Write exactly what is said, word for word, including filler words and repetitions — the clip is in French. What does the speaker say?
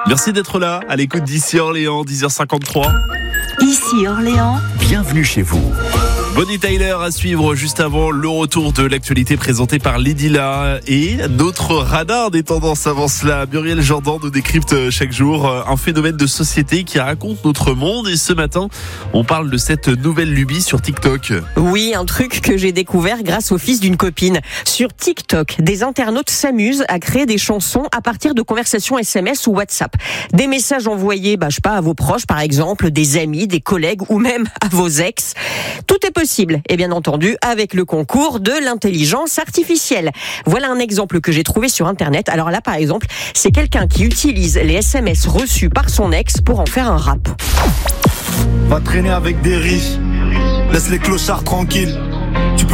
Merci d'être là, à l'écoute d'Ici Orléans, dix heures cinquante-trois. Ici Orléans, bienvenue chez vous. Bonnie Tyler à suivre juste avant le retour de l'actualité présentée par Lidila et notre radar des tendances avant cela. Muriel Jordan nous décrypte chaque jour un phénomène de société qui raconte notre monde et ce matin, on parle de cette nouvelle lubie sur TikTok. Oui, un truc que j'ai découvert grâce au fils d'une copine. Sur TikTok, des internautes s'amusent à créer des chansons à partir de conversations S M S ou WhatsApp. Des messages envoyés, bah, je sais pas, à vos proches par exemple, des amis, des collègues ou même à vos ex. Tout est possible. Et bien entendu, avec le concours de l'intelligence artificielle. Voilà un exemple que j'ai trouvé sur Internet. Alors là, par exemple, c'est quelqu'un qui utilise les S M S reçus par son ex pour en faire un rap. Va traîner avec des riches, laisse les clochards tranquilles. Tu peux